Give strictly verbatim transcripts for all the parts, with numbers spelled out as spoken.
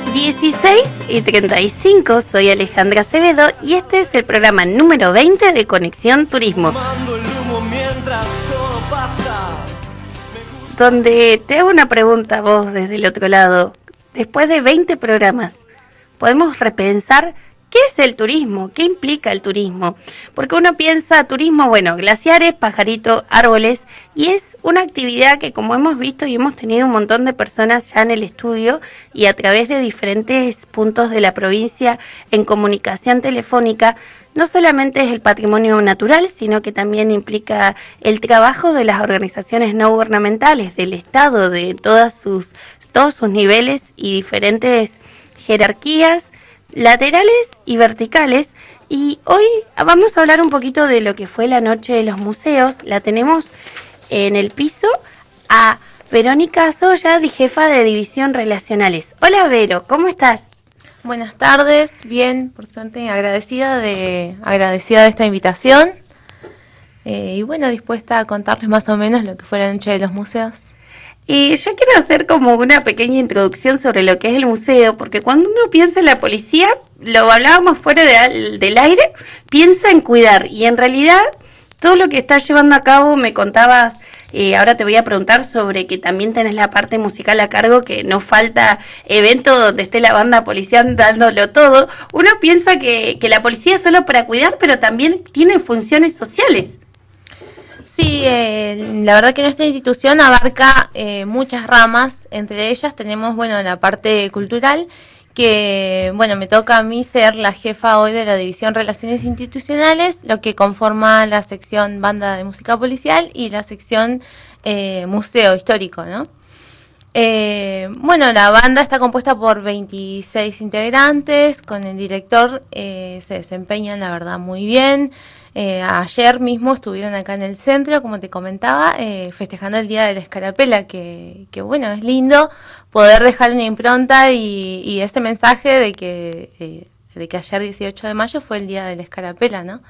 dieciséis y treinta y cinco, soy Alejandra Acevedo y este es el programa número veinte de Conexión Turismo, donde te hago una pregunta a vos desde el otro lado. Después de veinte programas, podemos repensar qué es el turismo, qué implica el turismo, porque uno piensa turismo, bueno, glaciares, pajaritos, árboles, y es una actividad que, como hemos visto y hemos tenido un montón de personas ya en el estudio y a través de diferentes puntos de la provincia en comunicación telefónica, no solamente es el patrimonio natural, sino que también implica el trabajo de las organizaciones no gubernamentales, del Estado, de todas sus, todos sus niveles y diferentes jerarquías laterales y verticales. Y hoy vamos a hablar un poquito de lo que fue la noche de los museos. La tenemos en el piso a Verónica Soya, jefa de División Relacionales. Hola Vero, ¿cómo estás? Buenas tardes, bien, por suerte agradecida de agradecida de esta invitación eh, y bueno, dispuesta a contarles más o menos lo que fue la noche de los museos. Y yo quiero hacer como una pequeña introducción sobre lo que es el museo, porque cuando uno piensa en la policía, lo hablábamos fuera de, del aire, piensa en cuidar, y en realidad todo lo que estás llevando a cabo, me contabas, eh, ahora te voy a preguntar sobre que también tenés la parte musical a cargo, que no falta evento donde esté la banda policial dándolo todo. Uno piensa que, que la policía es solo para cuidar, pero también tiene funciones sociales. Sí, eh, la verdad que nuestra institución abarca eh, muchas ramas, entre ellas tenemos, bueno, la parte cultural, que, bueno, me toca a mí ser la jefa hoy de la División Relaciones Institucionales, lo que conforma la sección Banda de Música Policial y la sección eh, Museo Histórico, ¿no? Eh, bueno, la banda está compuesta por veintiséis integrantes, con el director eh, se desempeñan, la verdad, muy bien. Eh, ayer mismo estuvieron acá en el centro, como te comentaba, eh, festejando el Día de la Escarapela, que, que bueno, es lindo poder dejar una impronta y, y ese mensaje de que, eh, de que ayer dieciocho de mayo fue el Día de la Escarapela, ¿no?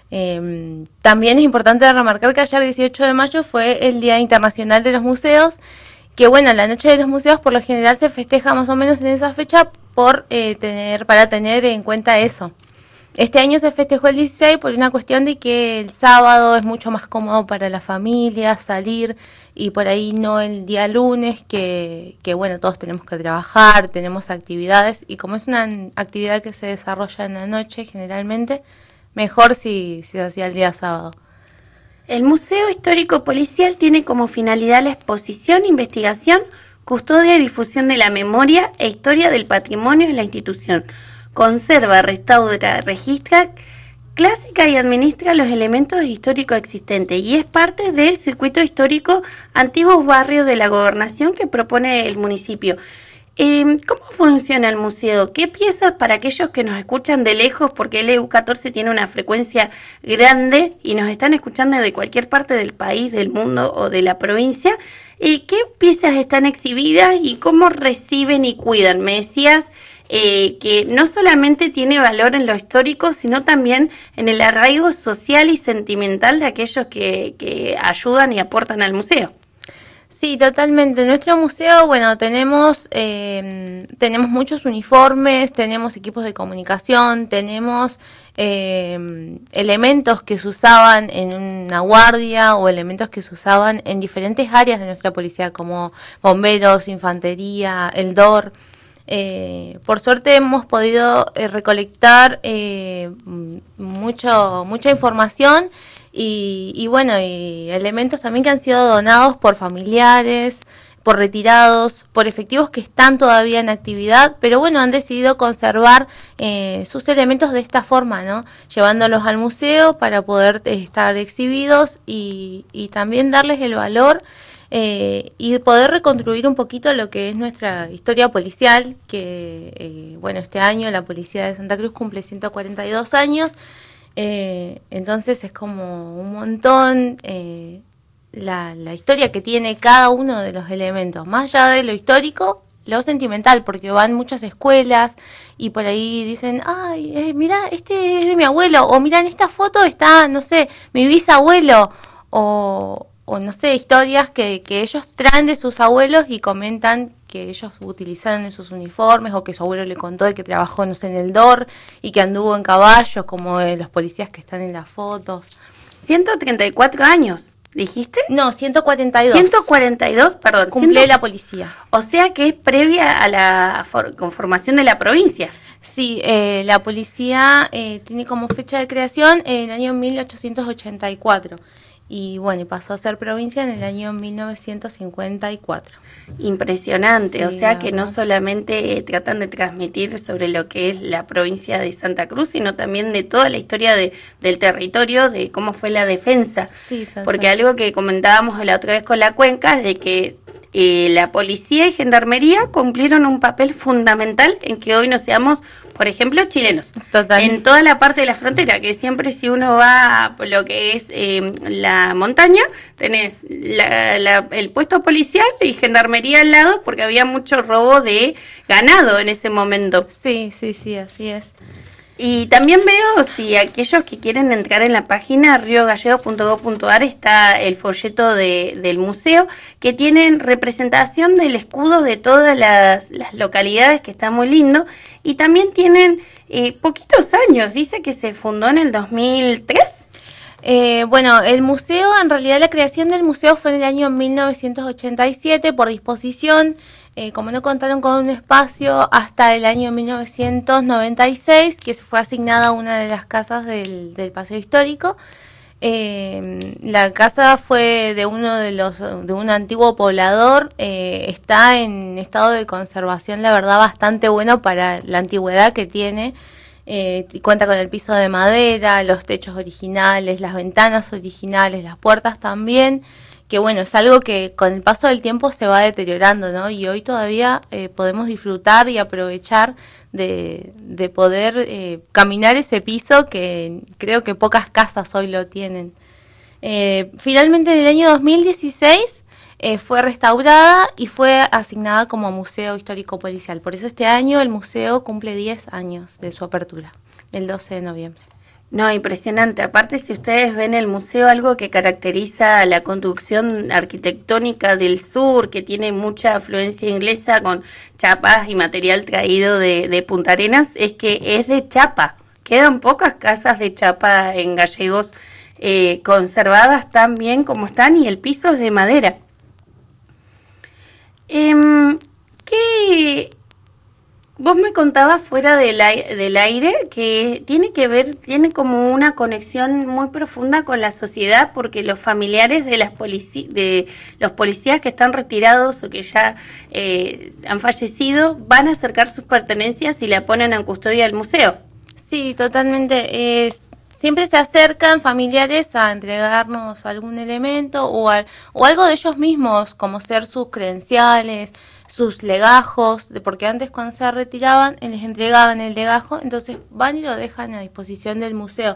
Eh, también es importante remarcar que ayer dieciocho de mayo fue el Día Internacional de los Museos, que bueno, la Noche de los Museos por lo general se festeja más o menos en esa fecha por eh, tener para tener en cuenta eso. Este año se festejó el dieciséis por una cuestión de que el sábado es mucho más cómodo para la familia salir y por ahí no el día lunes, que, que bueno, todos tenemos que trabajar, tenemos actividades y como es una actividad que se desarrolla en la noche generalmente, mejor si, si se hacía el día sábado. El Museo Histórico Policial tiene como finalidad la exposición, investigación, custodia y difusión de la memoria e historia del patrimonio de la institución. Conserva, restaura, registra, clásica y administra los elementos históricos existentes y es parte del circuito histórico Antiguos Barrios de la Gobernación que propone el municipio. Eh, ¿Cómo funciona el museo? ¿Qué piezas para aquellos que nos escuchan de lejos? Porque el E U catorce tiene una frecuencia grande y nos están escuchando de cualquier parte del país, del mundo o de la provincia. Eh, ¿Qué piezas están exhibidas y cómo reciben y cuidan? Me decías eh, que no solamente tiene valor en lo histórico, sino también en el arraigo social y sentimental de aquellos que, que ayudan y aportan al museo. Sí, totalmente. En nuestro museo, bueno, tenemos eh, tenemos muchos uniformes, tenemos equipos de comunicación, tenemos eh, elementos que se usaban en una guardia o elementos que se usaban en diferentes áreas de nuestra policía, como bomberos, infantería, el D O R. Eh, por suerte hemos podido eh, recolectar eh, mucho mucha información. Y, y bueno, y elementos también que han sido donados por familiares, por retirados, por efectivos que están todavía en actividad, pero bueno, han decidido conservar eh, sus elementos de esta forma, ¿no? Llevándolos al museo para poder eh, estar exhibidos y, y también darles el valor eh, y poder reconstruir un poquito lo que es nuestra historia policial, que eh, bueno, este año la Policía de Santa Cruz cumple ciento cuarenta y dos años. Eh, entonces es como un montón eh, la, la historia que tiene cada uno de los elementos, más allá de lo histórico, lo sentimental, porque van muchas escuelas y por ahí dicen, ay, eh, mira, este es de mi abuelo, o mira, en esta foto está, no sé, mi bisabuelo, o, o no sé, historias que, que ellos traen de sus abuelos y comentan que ellos utilizaron esos uniformes o que su abuelo le contó y que trabajó, no sé, en el D O R y que anduvo en caballos como eh, los policías que están en las fotos. ciento treinta y cuatro años, ¿dijiste? No, ciento cuarenta y dos. ciento cuarenta y dos, perdón. Cumple cien... la policía. O sea que es previa a la for... conformación de la provincia. Sí, eh, la policía eh, tiene como fecha de creación el año mil ochocientos ochenta y cuatro. Y bueno, pasó a ser provincia en el año mil novecientos cincuenta y cuatro. Impresionante, sí, o sea que verdad. no solamente tratan de transmitir sobre lo que es la provincia de Santa Cruz, sino también de toda la historia de, del territorio, de cómo fue la defensa. Sí, porque algo que comentábamos la otra vez con la Cuenca es de que eh, la policía y gendarmería cumplieron un papel fundamental en que hoy no seamos, por ejemplo, chilenos. Total. En toda la parte de la frontera, que siempre si uno va a lo que es eh, la montaña, tenés la, la, el puesto policial y gendarmería al lado, porque había mucho robo de ganado en ese momento. Sí, sí, sí, así es. Y también veo, si aquellos que quieren entrar en la página rio gallegos punto gob punto ar, está el folleto de, del museo, que tienen representación del escudo de todas las, las localidades, que está muy lindo, y también tienen eh, poquitos años, dice que se fundó en el dos mil tres. Eh, bueno, el museo, en realidad la creación del museo fue en el año mil novecientos ochenta y siete por disposición. Eh, como no contaron con un espacio hasta el año mil novecientos noventa y seis, que se fue asignada a una de las casas del, del paseo histórico. Eh, la casa fue de uno de los de un antiguo poblador, eh, está en estado de conservación, la verdad, bastante bueno para la antigüedad que tiene. Eh, cuenta con el piso de madera, los techos originales, las ventanas originales, las puertas también. Que bueno, es algo que con el paso del tiempo se va deteriorando, ¿no? Y hoy todavía eh, podemos disfrutar y aprovechar de, de poder eh, caminar ese piso que creo que pocas casas hoy lo tienen. Eh, finalmente en el año dos mil dieciséis eh, fue restaurada y fue asignada como Museo Histórico Policial. Por eso este año el museo cumple diez años de su apertura, el doce de noviembre. No, impresionante. Aparte, si ustedes ven el museo, algo que caracteriza a la construcción arquitectónica del sur, que tiene mucha afluencia inglesa con chapas y material traído de, de Punta Arenas, es que es de chapa. Quedan pocas casas de chapa en Gallegos eh, conservadas tan bien como están, y el piso es de madera. Eh, ¿Qué...? Vos me contabas fuera del aire, del aire que tiene que ver, tiene como una conexión muy profunda con la sociedad, porque los familiares de las polici- de los policías que están retirados o que ya eh, han fallecido van a acercar sus pertenencias y la ponen en custodia del museo. Sí, totalmente. Es, siempre se acercan familiares a entregarnos algún elemento o, al, o algo de ellos mismos, como ser sus credenciales, sus legajos, de porque antes cuando se retiraban les entregaban el legajo, entonces van y lo dejan a disposición del museo.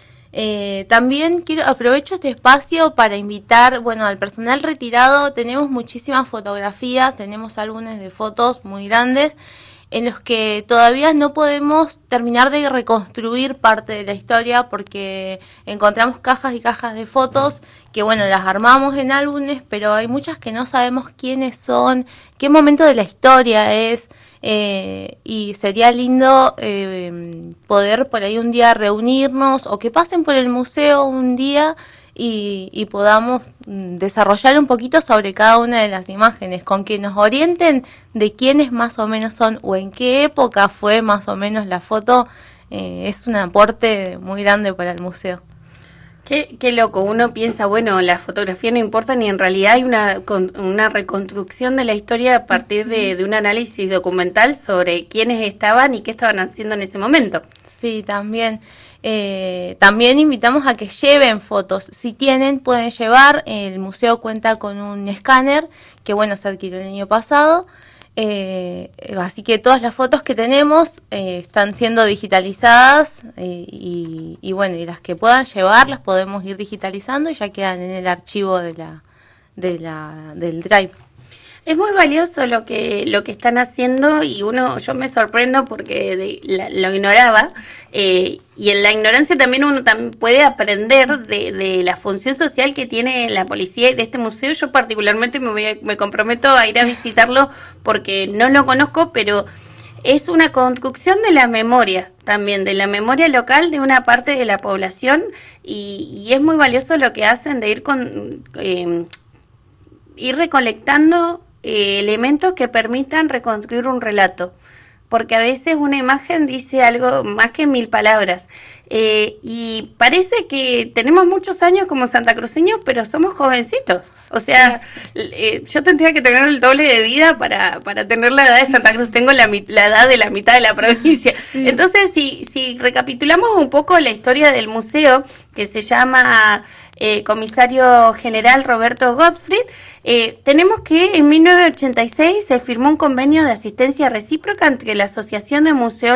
Eh, también quiero aprovecho este espacio para invitar, bueno, al personal retirado. Tenemos muchísimas fotografías, tenemos álbumes de fotos muy grandes en los que todavía no podemos terminar de reconstruir parte de la historia, porque encontramos cajas y cajas de fotos que, bueno, las armamos en álbumes, pero hay muchas que no sabemos quiénes son, qué momento de la historia es, eh, y sería lindo eh, poder por ahí un día reunirnos o que pasen por el museo un día y, y podamos desarrollar un poquito sobre cada una de las imágenes, con que nos orienten de quiénes más o menos son o en qué época fue más o menos la foto. Eh, es un aporte muy grande para el museo. Qué, qué loco, uno piensa, bueno, la fotografía no importa, ni en realidad hay una, una reconstrucción de la historia a partir de, de un análisis documental sobre quiénes estaban y qué estaban haciendo en ese momento. Sí, también. Eh, también invitamos a que lleven fotos. Si tienen, pueden llevar. El museo cuenta con un escáner que, bueno, se adquirió el año pasado. Eh, así que todas las fotos que tenemos eh, están siendo digitalizadas eh, y, y bueno, y las que puedan llevar las podemos ir digitalizando y ya quedan en el archivo de la, de la, del Drive. Es muy valioso lo que lo que están haciendo y uno, yo me sorprendo porque de, la, lo ignoraba eh, y en la ignorancia también uno también puede aprender de, de la función social que tiene la policía y de este museo. Yo particularmente me, voy a, me comprometo a ir a visitarlo porque no lo conozco, pero es una construcción de la memoria también, de la memoria local de una parte de la población y, y es muy valioso lo que hacen de ir con eh, ir recolectando Eh, elementos que permitan reconstruir un relato, porque a veces una imagen dice algo más que mil palabras, eh, y parece que tenemos muchos años como santacruceños, pero somos jovencitos, o sea, sí. eh, yo tendría que tener el doble de vida para, para tener la edad de Santa Cruz, tengo la, la edad de la mitad de la provincia, sí. Entonces si, si recapitulamos un poco la historia del museo, que se llama eh, Comisario General Roberto Gottfried, Eh, tenemos que en mil novecientos ochenta y seis se firmó un convenio de asistencia recíproca entre la Asociación de Museólogos